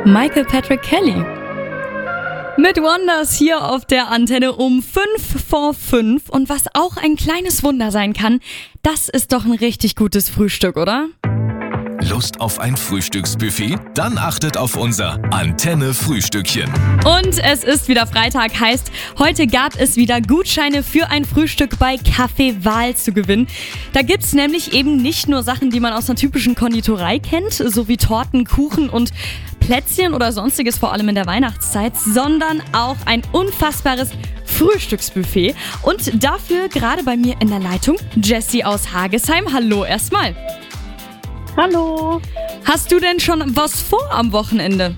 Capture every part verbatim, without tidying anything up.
Michael Patrick Kelly. Mit Wonders hier auf der Antenne um fünf vor fünf. Und was auch ein kleines Wunder sein kann, das ist doch ein richtig gutes Frühstück, oder? Lust auf ein Frühstücksbuffet? Dann achtet auf unser Antenne-Frühstückchen. Und es ist wieder Freitag, heißt, heute gab es wieder Gutscheine für ein Frühstück bei Café Wahl zu gewinnen. Da gibt's nämlich eben nicht nur Sachen, die man aus einer typischen Konditorei kennt, so wie Torten, Kuchen und Plätzchen oder sonstiges, vor allem in der Weihnachtszeit, sondern auch ein unfassbares Frühstücksbuffet. Und dafür gerade bei mir in der Leitung Jessie aus Hagesheim. Hallo erstmal. Hallo. Hast du denn schon was vor am Wochenende?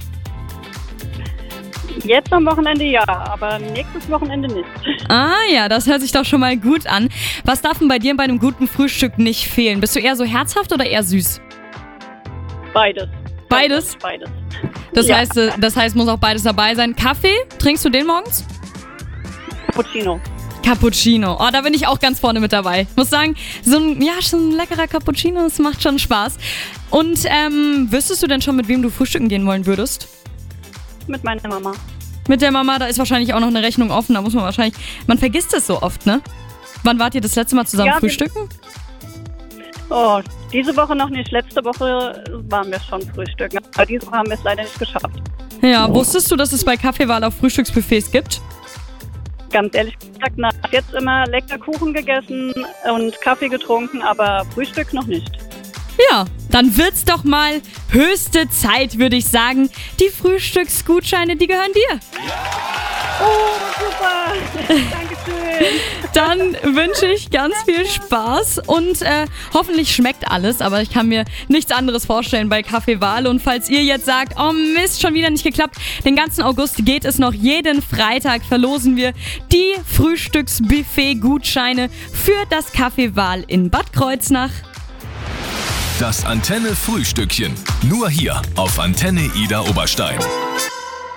Jetzt am Wochenende ja, aber nächstes Wochenende nicht. Ah ja, das hört sich doch schon mal gut an. Was darf denn bei dir bei einem guten Frühstück nicht fehlen? Bist du eher so herzhaft oder eher süß? Beides. Beides? Beides. Das, Ja. heißt, äh, das heißt, muss auch beides dabei sein. Kaffee? Trinkst du den morgens? Cappuccino. Cappuccino. Oh, da bin ich auch ganz vorne mit dabei. Ich muss sagen, so ein, ja, schon ein leckerer Cappuccino, das macht schon Spaß. Und ähm, wüsstest du denn schon, mit wem du frühstücken gehen wollen würdest? Mit meiner Mama. Mit der Mama, da ist wahrscheinlich auch noch eine Rechnung offen. Da muss man wahrscheinlich, man vergisst es so oft, ne? Wann wart ihr das letzte Mal zusammen Ja, wir- frühstücken? Oh, diese Woche noch nicht. Letzte Woche waren wir schon frühstücken. Aber diese Woche haben wir es leider nicht geschafft. Ja, wusstest du, dass es bei Café Wahl auch Frühstücksbuffets gibt? Ganz ehrlich gesagt, na, ich habe jetzt immer lecker Kuchen gegessen und Kaffee getrunken, aber Frühstück noch nicht. Ja, dann wird's doch mal höchste Zeit, würde ich sagen. Die Frühstücksgutscheine, die gehören dir. Oh, super. Dankeschön. Dann wünsche ich ganz viel Spaß und äh, hoffentlich schmeckt alles, aber ich kann mir nichts anderes vorstellen bei Café Wahl. Und falls ihr jetzt sagt, oh Mist, schon wieder nicht geklappt, den ganzen August geht es noch. Jeden Freitag verlosen wir die Frühstücksbuffet-Gutscheine für das Café Wahl in Bad Kreuznach. Das Antenne-Frühstückchen. Nur hier auf Antenne Ida Oberstein.